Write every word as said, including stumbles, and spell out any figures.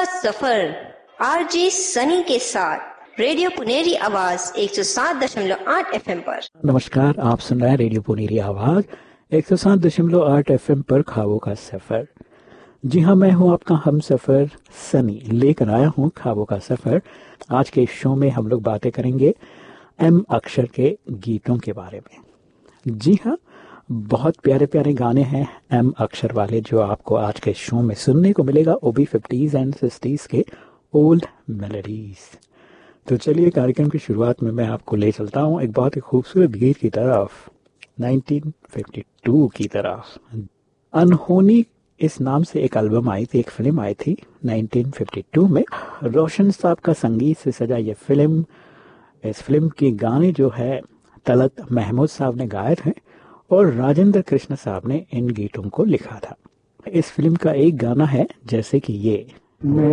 सफर RJ Sunny के साथ radio Puneri आवाज एक सौ सात दशमलव आठ एफ एम पर। नमस्कार, आप सुन रहे हैं रेडियो पुनेरी आवाज एक सौ सात दशमलव आठ एफ एम पर ख्वाबों का सफर। जी हाँ, मैं हूँ आपका हम सफर सनी, लेकर आया हूँ ख्वाबों का सफर। आज के शो में हम लोग बातें करेंगे एम अक्षर के गीतों के बारे में। जी हाँ, बहुत प्यारे प्यारे गाने हैं एम अक्षर वाले जो आपको आज के शो में सुनने को मिलेगा, वो भी फिफ्टीज एंड सिक्सटीज के ओल्ड मेलोडीज। तो चलिए कार्यक्रम की शुरुआत में मैं आपको ले चलता हूँ एक बहुत ही खूबसूरत गीत की तरफ, नाइनटीन फिफ्टी टू की तरफ। अनहोनी इस नाम से एक एल्बम आई थी, एक फिल्म आई थी नाइनटीन फिफ्टी टू में। रोशन साहब का संगीत से सजा ये फिल्म, इस फिल्म के गाने जो है तलत महमूद साहब ने गाए थे और राजेंद्र कृष्ण साहब ने इन गीतों को लिखा था। इस फिल्म का एक गाना है जैसे कि ये, मैं